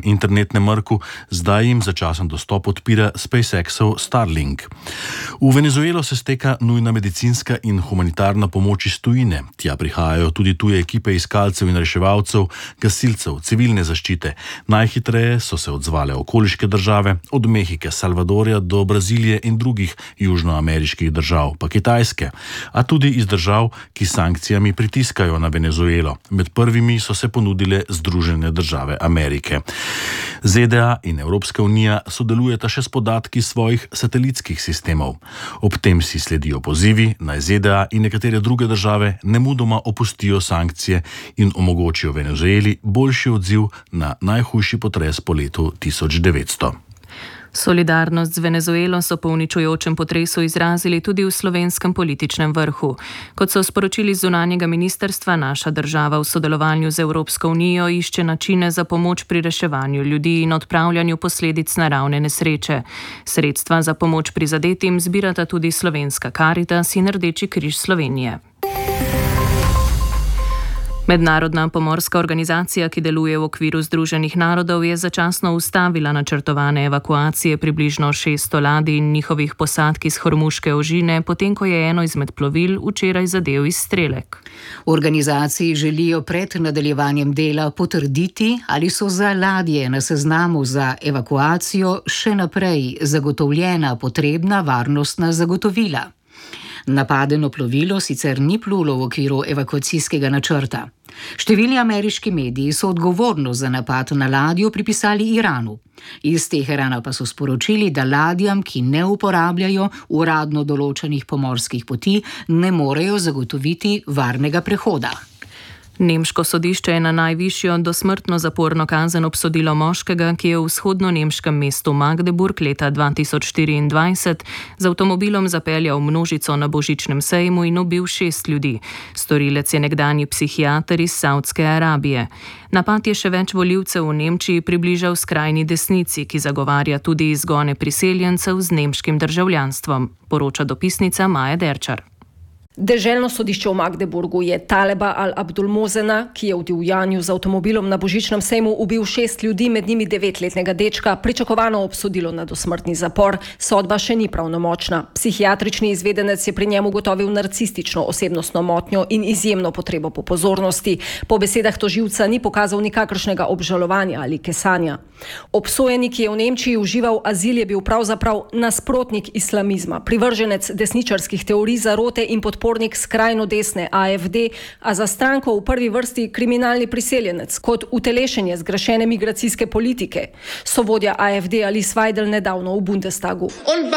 internetnem mrku, zdaj jim začasen dostop odpira SpaceXov Starlink. V Venezuelo se steka nujna medicinska in humanitarna pomoč iz tujine. Tja prihajajo tudi tuje ekipe iskalcev in reševalcev, gasilcev, civilne zaščite. Najhitreje so se odzvale okoliške države, od Mehike, Salvadorja do Brazilije in drugih južnoameriških držav, pa Kitajske, a tudi iz držav, ki s sankcijami pritiskajo na Venezuelo. Med prvimi so se ponudile Združene države Amerike. ZDA in Evropska unija sodelujeta še s podatki svojih satelitskih sistemov. Ob tem si sledijo pozivi, naj ZDA in nekatere druge države nemudoma opustijo sankcije in omogočijo Venezueli boljši odziv na najhujši potres po letu 1900. Solidarnost z Venezuelo so po uničujočem potresu izrazili tudi v slovenskem političnem vrhu. Kot so sporočili z zunanjega ministrstva, naša država v sodelovanju z Evropsko unijo išče načine za pomoč pri reševanju ljudi in odpravljanju posledic naravne nesreče. Sredstva za pomoč prizadetim zbirata tudi Slovenska Karitas in Rdeči križ Slovenije. Mednarodna pomorska organizacija, ki deluje v okviru Združenih narodov, je začasno ustavila načrtovane evakuacije približno 600 ladij in njihovih posadk iz Hormuške ožine, potem ko je eno izmed plovil včeraj zadel izstrelek. V organizaciji želijo pred nadaljevanjem dela potrditi, ali so za ladje na seznamu za evakuacijo še naprej zagotovljena potrebna varnostna zagotovila. Napadeno plovilo sicer ni plulo v okviru evakuacijskega načrta. Številni ameriški mediji so odgovornost za napad na ladjo pripisali Iranu. Iz Teherana pa so sporočili, da ladjam, ki ne uporabljajo uradno določenih pomorskih poti, ne morejo zagotoviti varnega prehoda. Nemško sodišče je na najvišjo dosmrtno zaporno kazen obsodilo moškega, ki je v vzhodno-nemškem mestu Magdeburg leta 2024 z avtomobilom zapeljal množico na božičnem sejmu in ubil 6 ljudi. Storilec je nekdanji psihiater iz Saudske Arabije. Napad je še več volivcev v Nemčiji približal skrajni desnici, ki zagovarja tudi izgone priseljencev z nemškim državljanstvom, poroča dopisnica Maja Derčar. Deželno sodišče v Magdeburgu je Taleba al-Abdulmozena, ki je v divjanju z avtomobilom na božičnem sejmu ubil 6 ljudi, med njimi 9-letnega dečka, pričakovano obsodilo na dosmrtni zapor. Sodba še ni pravnomočna. Psihiatrični izvedenec je pri njemu ugotovil narcistično osebnostno motnjo in izjemno potrebo po pozornosti. Po besedah tožilca ni pokazal nikakršnega obžalovanja ali kesanja. Obsojeni, ki je v Nemčiji užival azil, je bil pravzaprav nasprotnik islamizma, privrženec desničarskih teorij zarote in podpornik skrajno desne AfD, a za stranko v prvi vrsti kriminalni priseljenec, kot utelešenje zgrešene migracijske politike, so vodja AfD Alice Weidel nedavno v Bundestagu.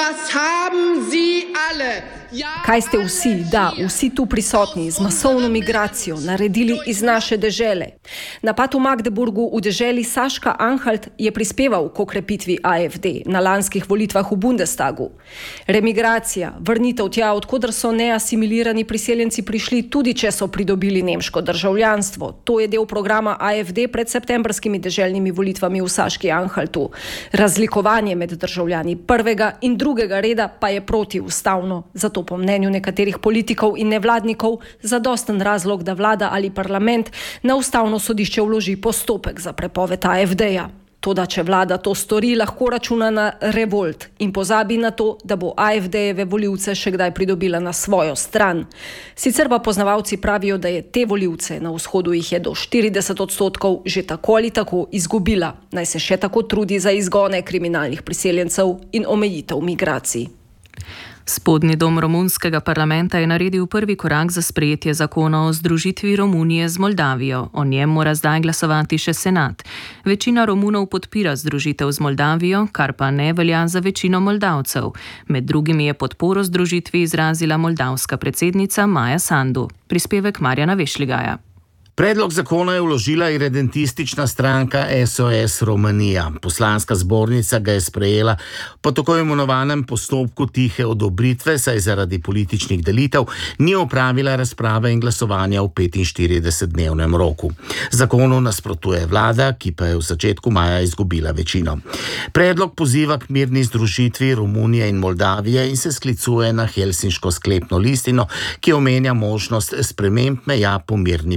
Kaj ste vsi, vsi tu prisotni, z masovno migracijo naredili iz naše dežele? Napad v Magdeburgu v deželi Saška Anhalt je prispeval k okrepitvi AfD na lanskih volitvah v Bundestagu. Remigracija, vrnitev tja, odkoder so neasimilirani priseljenci prišli, tudi če so pridobili nemško državljanstvo. To je del programa AfD pred septembrskimi deželnimi volitvami v Saški Anhaltu. Razlikovanje med državljani prvega in drugega reda pa je protiustavno. Zato po mnenju nekaterih politikov in nevladnikov zadosten razlog, da vlada ali parlament na ustavno sodišče vloži postopek za prepoved AfD-ja. Toda, če vlada to stori, lahko računa na revolt in pozabi na to, da bo AfD-jeve volivce še kdaj pridobila na svojo stran. Sicer pa poznavalci pravijo, da je te volivce, na vzhodu jih je do 40%, že tako ali tako izgubila. Naj se še tako trudi za izgone kriminalnih priseljencev in omejitev migracij. Spodnji dom romunskega parlamenta je naredil prvi korak za sprejetje zakona o združitvi Romunije z Moldavijo. O njem mora zdaj glasovati še senat. Večina Romunov podpira združitev z Moldavijo, kar pa ne velja za večino Moldavcev. Med drugimi je podporo združitvi izrazila moldavska predsednica Maja Sandu. Prispevek Marjana Vešligaja. Predlog zakona je vložila irredentistična stranka SOS Romunija. Poslanska zbornica ga je sprejela po tako imenovanem postopku tihe odobritve, saj zaradi političnih delitev ni opravila razprave in glasovanja v 45-dnevnem roku. Zakonu nasprotuje vlada, ki pa je v začetku maja izgubila večino. Predlog poziva k mirni združitvi Romunije in Moldavije in se sklicuje na Helsinško sklepno listino, ki omenja možnost sprememb meja po mirni poti.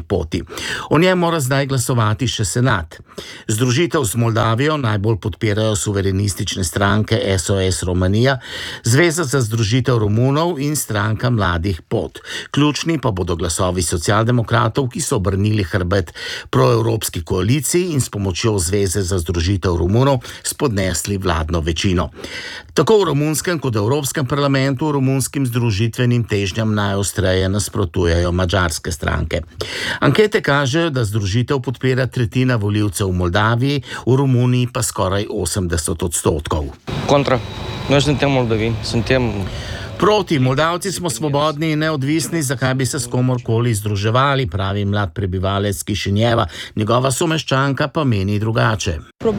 O njem mora zdaj glasovati še senat. Združitev z Moldavijo najbolj podpirajo suverenistične stranke SOS Romanija, Zveza za združitev Romunov in stranka Mladih Pot. Ključni pa bodo glasovi socialdemokratov, ki so obrnili hrbet proevropski koaliciji in s pomočjo Zveze za združitev Romunov spodnesli vladno večino. Tako v romunskem kot evropskem parlamentu romunskim združitvenim težnjam najostreje nasprotujejo madžarske stranke. Ankete kažejo, da združitev podpira tretjina volivcev v Moldaviji, v Romuniji pa skoraj 80%. Kontra. Noi suntem moldovini, suntem... Proti, Moldavci smo svobodni in neodvisni, zakaj bi se s komorkoli združevali, pravi mlad prebivalec Kišinjeva. Njegova someščanka pa meni drugače.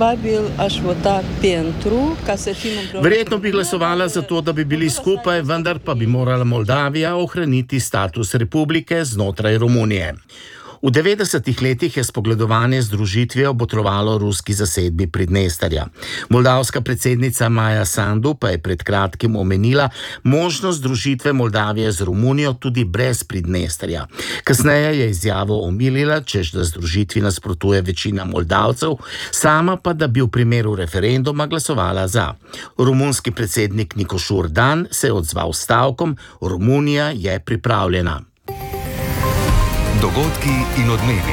Verjetno bi glasovala za to, da bi bili skupaj, vendar pa bi morala Moldavija ohraniti status republike znotraj Romunije. V 90. letih je spogledovanje združitvijo botrovalo ruski zasedbi Pridnesterja. Moldavska predsednica Maja Sandu pa je pred kratkim omenila možnost združitve Moldavije z Romunijo tudi brez Pridnesterja. Kasneje je izjavo omilila, češ da združitvi nasprotuje večina Moldavcev, sama pa da bi v primeru referenduma glasovala za. Romunski predsednik Nikošur Dan se je odzval s stavkom: Romunija je pripravljena. Dogodki in odmevi.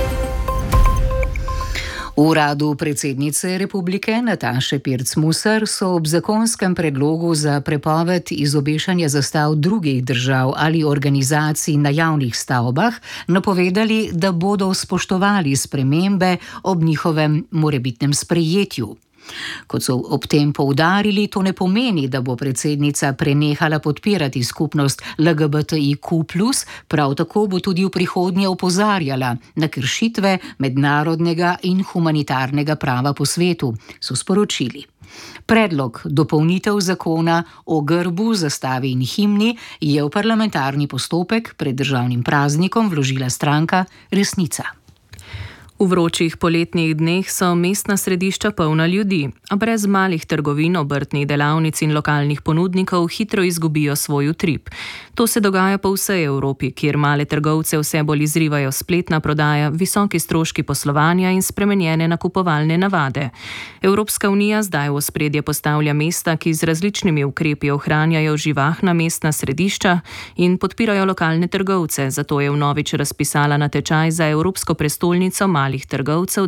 V uradu predsednice republike Nataše Pirc Musar so ob zakonskem predlogu za prepoved izobešanja zastav drugih držav ali organizacij na javnih stavbah napovedali, da bodo spoštovali spremembe ob njihovem morebitnem sprejetju. Kot so ob tem poudarili, to ne pomeni, da bo predsednica prenehala podpirati skupnost LGBTIQ+, prav tako bo tudi v prihodnje opozarjala na kršitve mednarodnega in humanitarnega prava po svetu, so sporočili. Predlog dopolnitev zakona o grbu, zastavi in himni je v parlamentarni postopek pred državnim praznikom vložila stranka Resnica. V vročih poletnih dneh so mestna središča polna ljudi, a brez malih trgovin, obrtnih delavnic in lokalnih ponudnikov hitro izgubijo svoj utrip. To se dogaja po vsej Evropi, kjer male trgovce vse bolj izrivajo spletna prodaja, visoki stroški poslovanja in spremenjene nakupovalne navade. Evropska unija zdaj v ospredje postavlja mesta, ki z različnimi ukrepi ohranjajo živahna mestna središča in podpirajo lokalne trgovce, zato je vnovič razpisala natečaj za Evropsko prestolnico malih trgovcev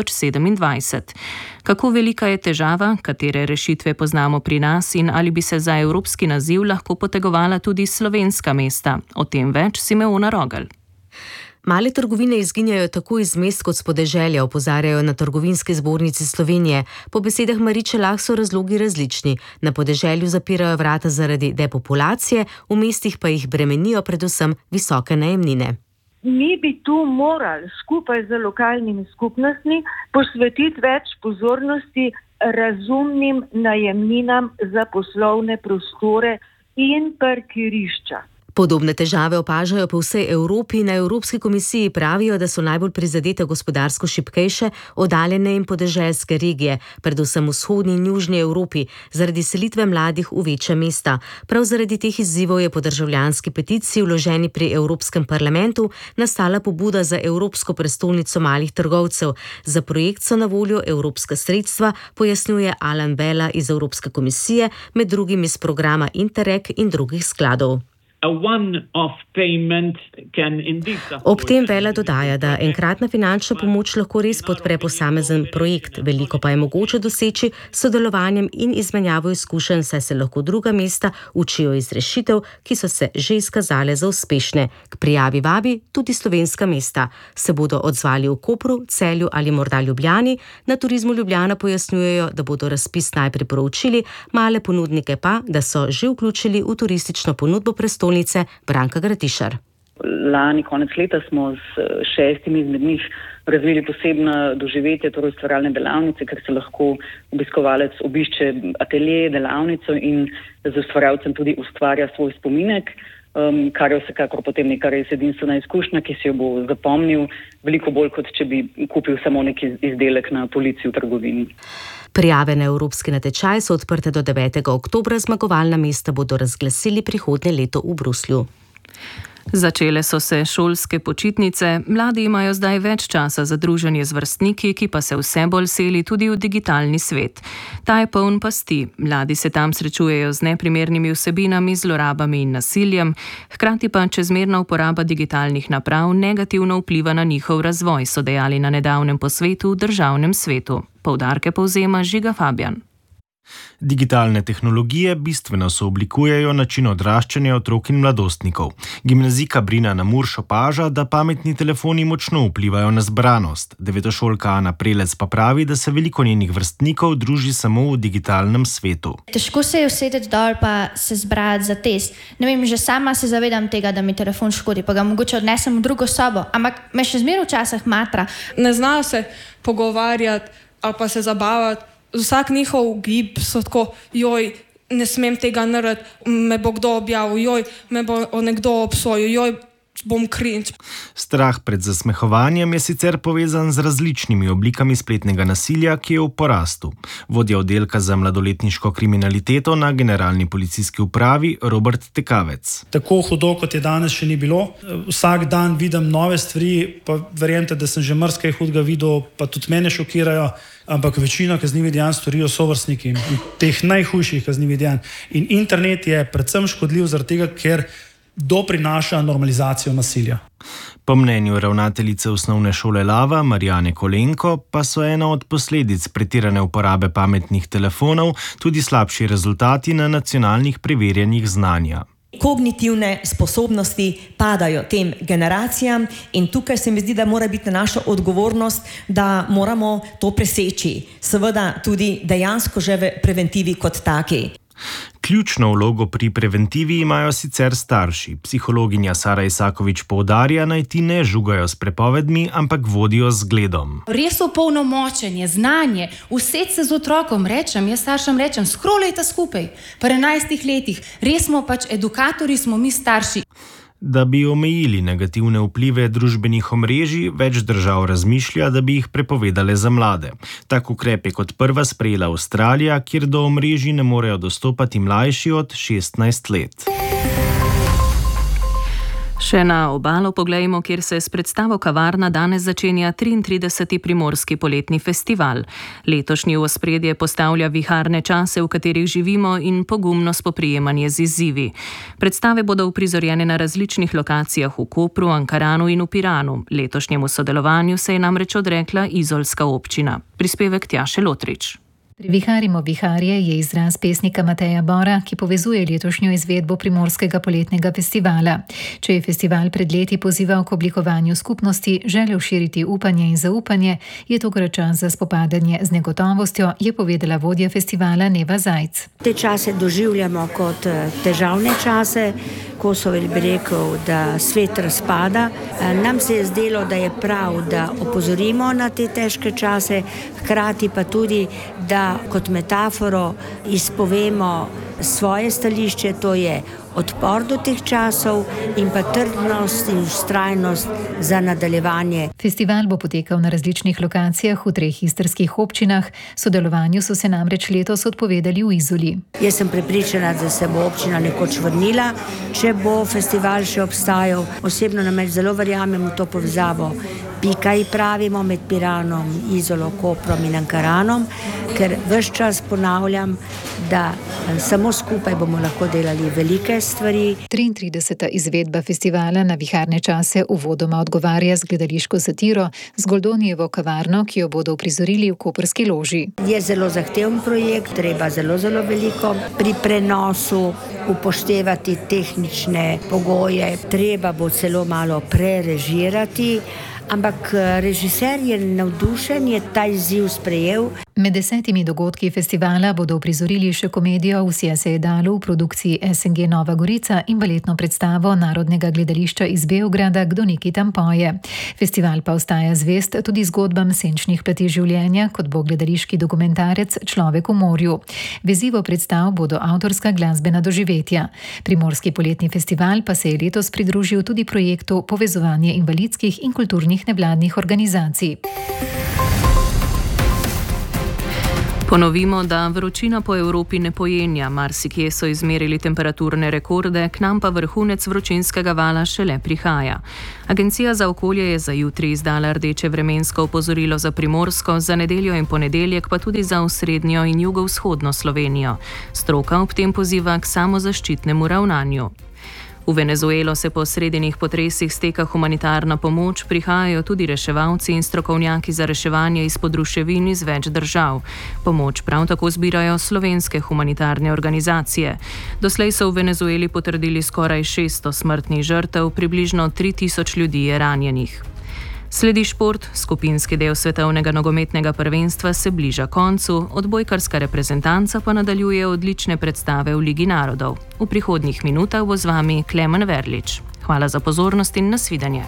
2027. Kako velika je težava, katere rešitve poznamo pri nas in ali bi se za evropski naziv lahko potegovala tudi slovenska mesta? O tem več Simeona Rogelj. Male trgovine izginjajo tako iz mest kot s podeželja, opozarjajo na Trgovinski zbornici Slovenije. Po besedah Mariče Lah so razlogi različni. Na podeželju zapirajo vrata zaradi depopulacije, v mestih pa jih bremenijo predvsem visoke najemnine. Mi bi tu morali skupaj z lokalnimi skupnostmi posvetiti več pozornosti razumnim najemninam za poslovne prostore in parkirišča. Podobne težave opažajo po vsej Evropi. Na Evropski komisiji pravijo, da so najbolj prizadete gospodarsko šibkejše, oddaljene in podeželske regije, predvsem v vzhodni in južni Evropi, zaradi selitve mladih v večja mesta. Prav zaradi teh izzivov je po državljanski peticiji vloženi pri Evropskem parlamentu nastala pobuda za Evropsko prestolnico malih trgovcev. Za projekt so na voljo evropska sredstva, pojasnjuje Alan Bella iz Evropske komisije, med drugim iz programa Interreg in drugih skladov. Ob tem Vela dodaja, da enkratna finančna pomoč lahko res podpre posamezen projekt, veliko pa je mogoče doseči s sodelovanjem in izmenjavo izkušenj, saj se lahko druga mesta učijo iz rešitev, ki so se že izkazale za uspešne. K prijavi vabi tudi slovenska mesta. Se bodo odzvali v Kopru, Celju ali morda Ljubljani. Na Turizmu Ljubljana pojasnjujejo, da bodo razpis najprej proučili, male ponudnike pa, da so že vključili v turistično ponudbo prestolnice. Branka Gratišar. Lani konec leta smo s 6 izmed njih razvili posebna doživetja, torej ustvarjalne delavnice, ker se lahko obiskovalec obišče atelje, delavnico in z ustvarjalcem tudi ustvarja svoj spominek, kar je vsekakor potem neka res edinstvena izkušnja, ki si jo bo zapomnil veliko bolj, kot če bi kupil samo neki izdelek na polici v trgovini. Prijave na evropski natečaj so odprte do 9. oktobra, zmagovalna mesta bodo razglasili prihodnje leto v Bruslju. Začele so se šolske počitnice, mladi imajo zdaj več časa za druženje z vrstniki, ki pa se vse bolj seli tudi v digitalni svet. Ta je poln pasti, mladi se tam srečujejo z neprimernimi vsebinami, zlorabami in nasiljem, hkrati pa čezmerna uporaba digitalnih naprav negativno vpliva na njihov razvoj, so dejali na nedavnem posvetu v Državnem svetu. Poudarke povzema Žiga Fabjan. Digitalne tehnologije bistveno sooblikujejo način odraščanja otrok in mladostnikov. Gimnazijka Brina Namurš opaža, da pametni telefoni močno vplivajo na zbranost. Devetošolka Ana Prelec pa pravi, da se veliko njenih vrstnikov druži samo v digitalnem svetu. Težko se je usedeti dol pa se zbrati za test. Ne vem, že sama se zavedam tega, da mi telefon škodi, pa ga mogoče odnesem v drugo sobo, ampak me še zmeraj včasih matra. Ne znajo se pogovarjati ali pa se zabavati. Vsak njihov gib so tako, joj, ne smem tega narediti, me bo kdo objavil, joj, me bo nekdo obsojil, joj, bom cringe. Strah pred zasmehovanjem je sicer povezan z različnimi oblikami spletnega nasilja, ki je v porastu. Vodja oddelka za mladoletniško kriminaliteto na Generalni policijski upravi Robert Tekavec. Tako hudo, kot je danes, še ni bilo. Vsak dan vidim nove stvari, pa verjemite, da sem že marsikaj hudega videl, pa tudi mene šokirajo, ampak večino kaznivih dejanj storijo sovrstniki, teh najhujših kaznivih dejanj. In internet je predvsem škodljiv zaradi tega, ker doprinaša normalizacijo nasilja. Po mnenju ravnateljice osnovne šole Lava Marijane Kolenko pa so ena od posledic pretirane uporabe pametnih telefonov tudi slabši rezultati na nacionalnih preverjanjih znanja. Kognitivne sposobnosti padajo tem generacijam in tukaj se mi zdi, da mora biti naša odgovornost, da moramo to preseči. Seveda tudi dejansko že v preventivi kot taki. Ključno vlogo pri preventivi imajo sicer starši. Psihologinja Sara Isakovič poudarja, naj ti ne žugajo s prepovedmi, ampak vodijo z zgledom. Res opolnomočenje, znanje, usesti se z otrokom, jaz staršem rečem, scrollajte skupaj. Pri 11 letih, res smo pač edukatorji, smo mi starši. Da bi omejili negativne vplive družbenih omrežij, več držav razmišlja, da bi jih prepovedale za mlade. Tak ukrep je kot prva sprejela Avstralija, kjer do omrežij ne morejo dostopati mlajši od 16 let. Še na obalo poglejmo, kjer se s predstavo Kavarna danes začenja 33. Primorski poletni festival. Letošnji v ospredje postavlja viharne čase, v katerih živimo, in pogumno spoprijemanje z izzivi. Predstave bodo uprizorjene na različnih lokacijah v Kopru, Ankaranu in v Piranu. Letošnjemu sodelovanju se je namreč odrekla izolska občina. Prispevek Tjaše Lotrič. Viharimo viharje je izraz pesnika Mateja Bora, ki povezuje letošnjo izvedbo Primorskega poletnega festivala. Če je festival pred leti pozival k oblikovanju skupnosti, želel širiti upanje in zaupanje, je tokrat čas za spopadanje z negotovostjo, je povedala vodja festivala Neva Zajc. Te čase doživljamo kot težavne čase, ko so bi rekel, da svet razpada. Nam se je zdelo, da je prav, da opozorimo na te težke čase, hkrati pa tudi, da kot metaforo izpovemo svoje stališče, to je odpor do teh časov in pa trdnost in vztrajnost za nadaljevanje. Festival bo potekal na različnih lokacijah v 3 istrskih občinah. Sodelovanju so se namreč letos odpovedali v Izoli. Jaz sem prepričana, da se bo občina nekoč vrnila, če bo festival še obstajal. Osebno namreč zelo verjamem v to povezavo. Pikaj pravimo med Piranom, Izolo, Koprom in Ankaranom, ker ves čas ponavljam, da samo skupaj bomo lahko delali velike stvari. 33. izvedba festivala na viharne čase uvodoma odgovarja z gledališko satiro z Goldonijevo kavarno, ki jo bodo uprizorili v koprski loži. Je zelo zahteven projekt, treba zelo veliko pri prenosu upoštevati tehnične pogoje, treba bo celo malo prerežirati. Ampak režiser je navdušen, je ta izziv sprejel. Med 10 dogodki festivala bodo uprizorili še komedijo Vsja se je dalo v produkciji SNG Nova Gorica in baletno predstavo Narodnega gledališča iz Beograda Kdo neki tam poje. Festival pa ostaja zvest tudi zgodbam senčnih plati življenja, kot bo gledališki dokumentarec Človek v morju. Vezivo predstav bodo avtorska glasbena doživetja. Primorski poletni festival pa se je letos pridružil tudi projektu Povezovanje invalidskih in kulturnih nevladnih organizacij. Ponovimo, da vročina po Evropi ne pojenja, marsikje so izmerili temperaturne rekorde, k nam pa vrhunec vročinskega vala šele prihaja. Agencija za okolje je za jutri izdala rdeče vremensko opozorilo za Primorsko, za nedeljo in ponedeljek pa tudi za osrednjo in jugovzhodno Slovenijo. Stroka ob tem poziva k samozaščitnemu ravnanju. V Venezuelo se po sredinih potresih steka humanitarna pomoč, prihajajo tudi reševalci in strokovnjaki za reševanje izpod ruševin iz več držav. Pomoč prav tako zbirajo slovenske humanitarne organizacije. Doslej so v Venezueli potrdili skoraj 600 smrtnih žrtev, približno 3000 ljudi je ranjenih. Sledi šport, skupinski del svetovnega nogometnega prvenstva se bliža koncu, odbojkarska reprezentanca pa nadaljuje odlične predstave v Ligi narodov. V prihodnjih minutah bo z vami Klemen Verlič. Hvala za pozornost in nasvidenje.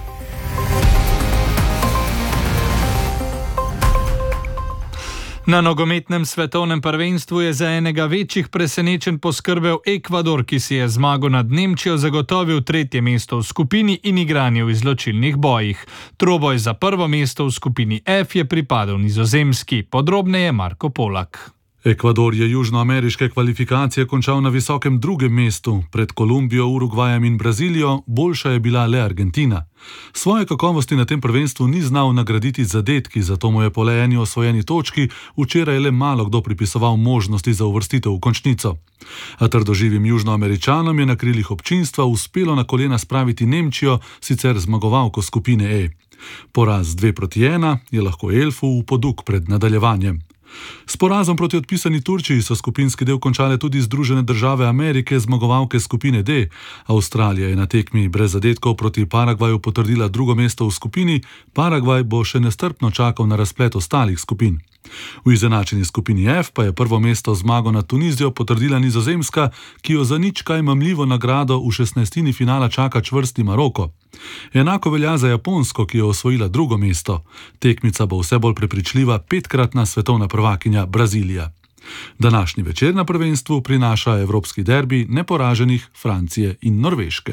Na nogometnem svetovnem prvenstvu je za enega večjih presenečenj poskrbel Ekvador, ki si je zmago nad Nemčijo zagotovil 3. mesto v skupini in igranje v izločilnih bojih. Troboj za prvo mesto v skupini F je pripadal Nizozemski. Podrobneje Marko Polak. Ekvador je južnoameriške kvalifikacije končal na visokem 2. mestu. Pred Kolumbijo, Urugvajem in Brazilijo boljša je bila le Argentina. Svoje kakovosti na tem prvenstvu ni znal nagraditi zadetki, zato mu je po le eni osvojeni točki včeraj le malo kdo pripisoval možnosti za uvrstitev v končnico. A trdoživim južnoameričanom je na krilih občinstva uspelo na kolena spraviti Nemčijo, sicer zmagovalko skupine E. Poraz 2-1 je lahko elfu v poduk pred nadaljevanjem. S porazom proti odpisani Turčiji so skupinski del končale tudi Združene države Amerike, zmagovalke skupine D. Avstralija je na tekmi brez zadetkov proti Paragvaju potrdila 2. mesto v skupini, Paragvaj bo še nestrpno čakal na razplet ostalih skupin. V izenačeni skupini F pa je prvo mesto zmago nad Tunizijo potrdila Nizozemska, ki jo za nič kaj mamljivo nagrado v 16. finala čaka čvrsti Maroko. Enako velja za Japonsko, ki je osvojila 2. mesto. Tekmica bo vse bolj prepričljiva 5-kratna svetovna prvakinja Brazilija. Današnji večer na prvenstvu prinaša evropski derbi neporaženih Francije in Norveške.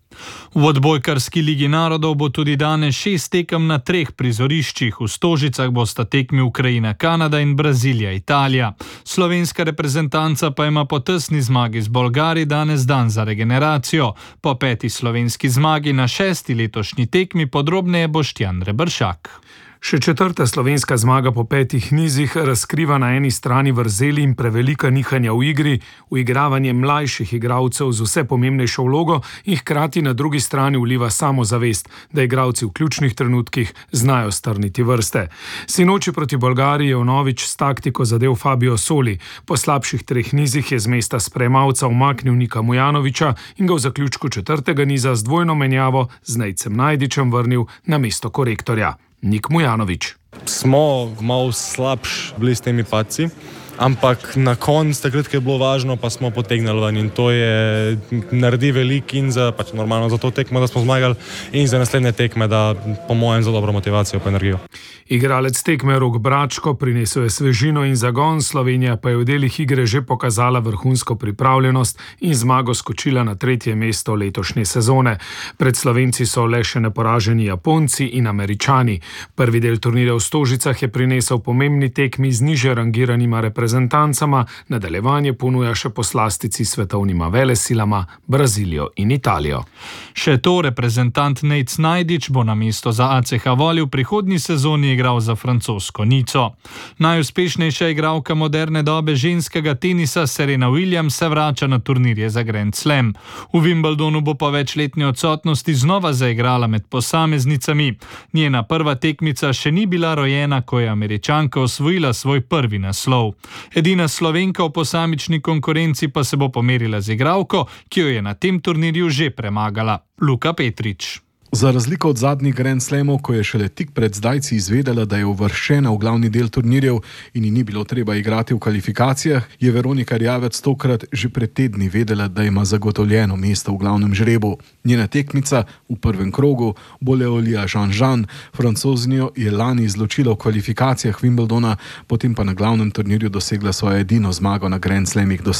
V odbojkarski Ligi narodov bo tudi danes 6 tekem na 3 prizoriščih. V Stožicah bosta tekmi Ukrajina, Kanada in Brazilija, Italija. Slovenska reprezentanca pa ima po tesni zmagi z Bolgari danes dan za regeneracijo. Po 5. slovenski zmagi na 6. letošnji tekmi podrobneje Boštjan Rebršak. Še 4. slovenska zmaga po 5 nizih razkriva na eni strani vrzeli in prevelika nihanja v igri, uigravanje mlajših igralcev z vse pomembnejšo vlogo in hkrati na drugi strani vliva samozavest, da igralci v ključnih trenutkih znajo strniti vrste. Sinoči proti Bolgariji je vnovič s taktiko zadel Fabio Soli. Po slabših 3 nizih je z mesta sprejemalca umaknil Nika Mujanovića in ga v zaključku 4. niza z dvojno menjavo z Nejcem Najdičem vrnil na mesto korektorja. Nik Mujanović. Smo malo slabši bili s temi padci, ampak na koncu, takrat, ko je bilo važno, pa smo potegnili ven in to je naredi veliko in za, normalno za to tekmo, da smo zmagali in za naslednje tekme, da po mojem za dobro motivacijo pa energijo. Igralec tekme Rok Bračko prinesel je svežino in zagon, Slovenija pa je v delih igre že pokazala vrhunsko pripravljenost in zmago skočila na 3. mesto letošnje sezone. Pred Slovenci so le še neporaženi Japonci in Američani. Prvi del turnirja v Stožicah je prinesel pomembni tekmi z niže rangiranima reprezentancama, nadaljevanje ponuja še poslastici svetovnima velesilama Brazilijo in Italijo. Še to, reprezentant Nejc Najdič bo na mesto za ACH Voli v prihodnji sezoni igral za francosko Nico. Najuspešnejša igralka moderne dobe ženskega tenisa Serena Williams se vrača na turnirje za Grand Slam. V Wimbledonu bo po večletni odsotnosti znova zaigrala med posameznicami. Njena prva tekmica še ni bila rojena, ko je Američanka osvojila svoj prvi naslov. Edina Slovenka v posamični konkurenci pa se bo pomerila z igralko, ki jo je na tem turnirju že premagala. Luka Petrič. Za razliko od zadnjih Grand Slamov, ko je šele tik pred zdajci izvedela, da je uvrščena v glavni del turnirjev in ji ni bilo treba igrati v kvalifikacijah, je Veronika Rjavec tokrat že pred tedni vedela, da ima zagotovljeno mesto v glavnem žrebu. Njena tekmica v prvem krogu bo Leolia Jean-Jean. Francozinjo je lani izločila v kvalifikacijah Wimbledona, potem pa na glavnem turnirju dosegla svojo edino zmago na Grand Slamih doslej.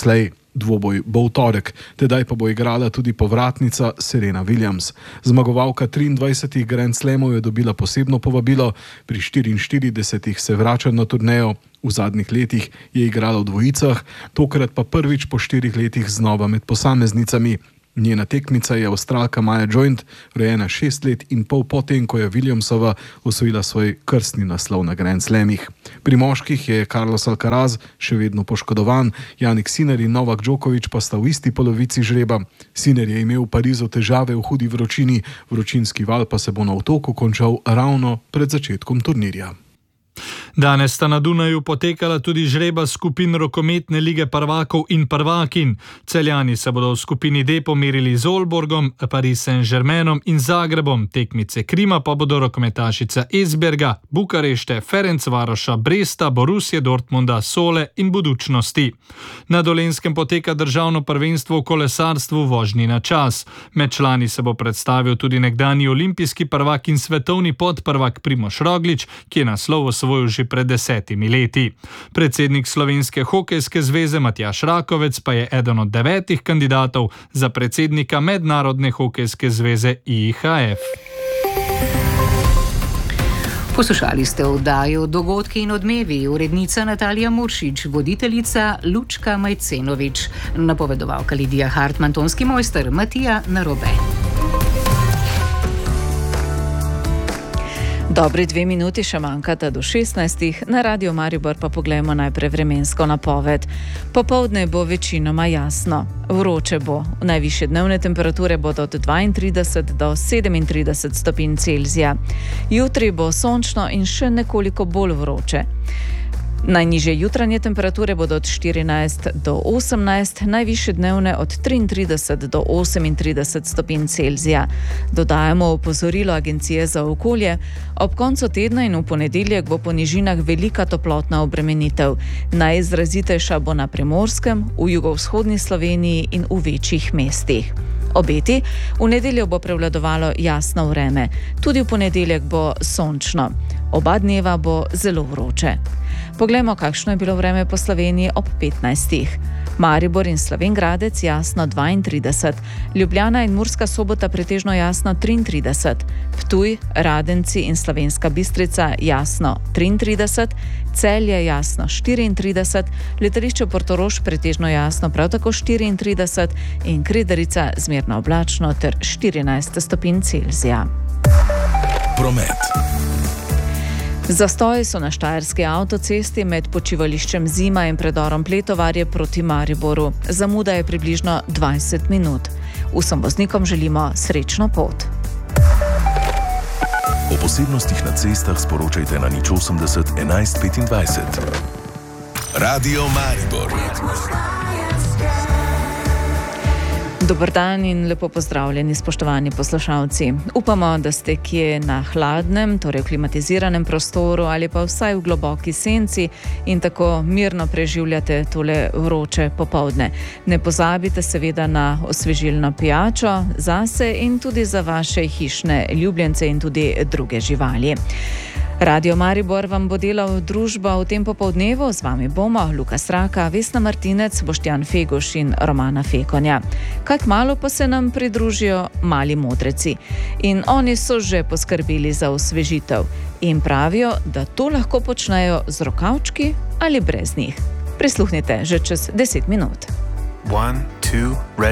Dvoboj bo v torek, tedaj pa bo igrala tudi povratnica Serena Williams. Zmagovalka 23 Grand Slamov je dobila posebno povabilo, pri 44 se vrača na turnejo. V zadnjih letih je igrala v dvojicah, tokrat pa prvič po 4 letih znova med posameznicami. Njena tekmica je Avstralka Maja Joint, rojena 6 let in pol potem, ko je Williamsova osvojila svoj krstni naslov na Grand Slamih. Pri moških je Carlos Alcaraz še vedno poškodovan, Jannik Sinner in Novak Djokovic pa sta v isti polovici žreba. Sinner je imel v Parizu težave v hudi vročini, vročinski val pa se bo na otoku končal ravno pred začetkom turnirja. Danes sta na Dunaju potekala tudi žreba skupin rokometne lige prvakov in prvakinj. Celjani se bodo v skupini D pomerili z Olborgom, Paris Saint-Germainom in Zagrebom. Tekmice Krima pa bodo rokometašica Esberga, Bukarešte, Ferencvaroša, Bresta, Borussije Dortmunda, Sole in Budućnosti. Na Dolenjskem poteka državno prvenstvo v kolesarstvu vožnji na čas. Med člani se bo predstavil tudi nekdanji olimpijski prvak in svetovni podprvak Primož Roglič, ki je naslov osvojil že pred 10 leti. Predsednik Slovenske hokejske zveze Matjaž Rakovec pa je eden od 9 kandidatov za predsednika Mednarodne hokejske zveze IHF. Poslušali ste oddajo Dogodki in odmevi, urednica Natalija Muršič, voditeljica Lučka Majcenovič, napovedovalka Lidija Hartman, tonski mojster Matija Narobe. Dobri 2 minuti še manjkata do 16. Na Radio Maribor pa poglejmo najprej vremensko napoved. Popoldne bo večinoma jasno. Vroče bo. Najvišje dnevne temperature bodo od 32 do 37 stopinj Celzija. Jutri bo sončno in še nekoliko bolj vroče. Najnižje jutranje temperature bodo od 14 do 18, najvišje dnevne od 33 do 38 stopinj Celzija. Dodajamo opozorilo Agencije za okolje. Ob koncu tedna in v ponedeljek bo po nižinah velika toplotna obremenitev. Najizrazitejša bo na Primorskem, v jugovzhodni Sloveniji in v večjih mestih. Obeti, v nedeljo bo prevladovalo jasno vreme. Tudi v ponedeljek bo sončno. Oba dneva bo zelo vroče. Poglejmo, kakšno je bilo vreme po Sloveniji ob 15. Maribor in Slovenj Gradec jasno 32, Ljubljana in Murska Sobota pretežno jasno 33, Ptuj, Radenci in Slovenska Bistrica jasno 33, Celje jasno 34, letališče Portorož pretežno jasno prav tako 34 in Kredarica zmerno oblačno ter 14 stopinj Celzija. Promet. Zastoji so na štajerski avtocesti med počivališčem Zima in predorom Pletovarje proti Mariboru. Zamuda je približno 20 minut. Vsem voznikom želimo srečno pot. O posebnostih na cestah sporočajte na 080 11 25. Radio Maribor. Dober dan in lepo pozdravljeni, spoštovani poslušalci. Upamo, da ste kje na hladnem, torej v klimatiziranem prostoru ali pa vsaj v globoki senci in tako mirno preživljate tole vroče popoldne. Ne pozabite seveda na osvežilno pijačo zase in tudi za vaše hišne ljubljence in tudi druge živali. Radio Maribor vam bo delal družbo v tem popoldnevu. Z vami bomo Luka Sraka, Vesna Martinec, Boštjan Feguš in Romana Fekonja. Kaj kmalu pa se nam pridružijo mali modreci. In oni so že poskrbeli za osvežitev. In pravijo, da to lahko počnejo z rokavčki ali brez njih. Prisluhnite že čez 10 minut. 1, 2, ready.